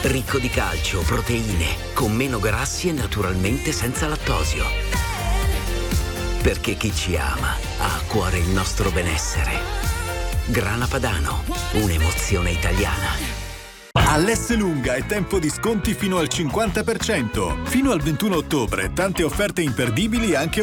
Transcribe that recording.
ricco di calcio, proteine, con meno grassi e naturalmente senza lattosio. Perché chi ci ama ha a cuore il nostro benessere. Grana Padano, un'emozione italiana. All'Esselunga è tempo di sconti fino al 50%. Fino al 21 ottobre, tante offerte imperdibili anche